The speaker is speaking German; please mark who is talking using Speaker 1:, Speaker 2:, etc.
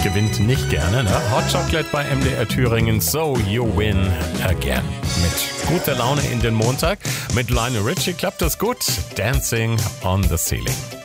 Speaker 1: gewinnt nicht gerne, ne? Hot Chocolate bei MDR Thüringen, So You Win Again. Mit guter Laune in den Montag. Mit Lionel Richie klappt das gut. Dancing on the Ceiling.